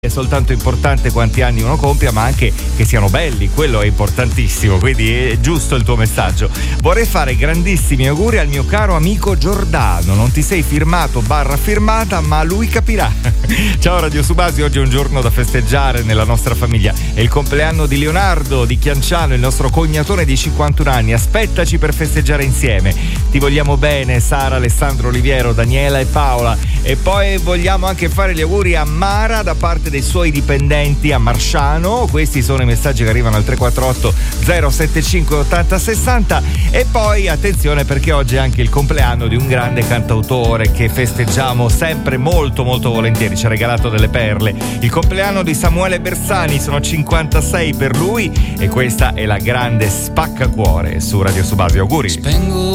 è soltanto importante quanti anni uno compia, ma anche che siano belli, quello è importantissimo, quindi è giusto il tuo messaggio. Vorrei fare grandissimi auguri al mio caro amico Giordano, non ti sei firmato / firmata, ma lui capirà. Ciao Radio Subasi, oggi è un giorno da festeggiare nella nostra famiglia, è il compleanno di Leonardo di Chianciano, il nostro cognatone di 51 anni, aspettaci per festeggiare insieme, ti vogliamo bene Sara, Alessandro, Oliviero, Daniela e Paola, e poi vogliamo anche fare gli auguri a Mara da parte dei suoi dipendenti a Marsciano. Questi sono i messaggi che arrivano al 348 075 80 60. E poi attenzione, perché oggi è anche il compleanno di un grande cantautore che festeggiamo sempre molto molto volentieri, ci ha regalato delle perle. Il compleanno di Samuele Bersani, sono 56 per lui, e questa è la grande Spaccacuore su Radio Subasi. Auguri.